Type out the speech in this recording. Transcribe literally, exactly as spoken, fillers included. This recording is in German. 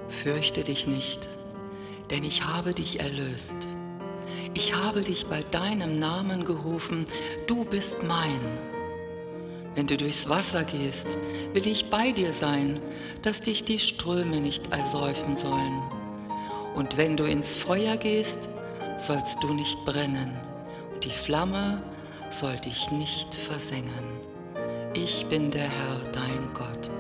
Fürchte dich nicht, denn ich habe dich erlöst. Ich habe dich bei deinem Namen gerufen, du bist mein. Wenn du durchs Wasser gehst, will ich bei dir sein, dass dich die Ströme nicht ersäufen sollen. Und wenn du ins Feuer gehst, sollst du nicht brennen, und die Flamme soll dich nicht versengen. Ich bin der Herr, dein Gott,